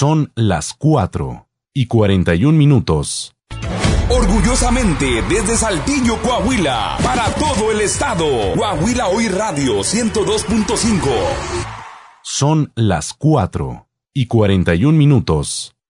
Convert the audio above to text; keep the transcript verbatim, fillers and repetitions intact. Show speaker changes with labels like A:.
A: Son las cuatro y cuarenta y un minutos.
B: Orgullosamente desde Saltillo, Coahuila, para todo el estado. Coahuila Hoy Radio ciento dos punto cinco.
A: Son las cuatro y cuarenta y un minutos.